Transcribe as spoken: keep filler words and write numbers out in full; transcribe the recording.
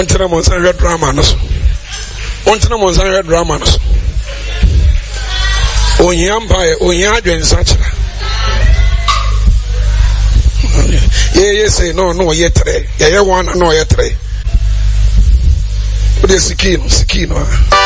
Montana Monsan red drama. Montana Monsan red drama. Onyamba, Onyadu and such. Yes, say no, no, yet today. Yeah, one, no, yet today. What is Sikino? Sikino.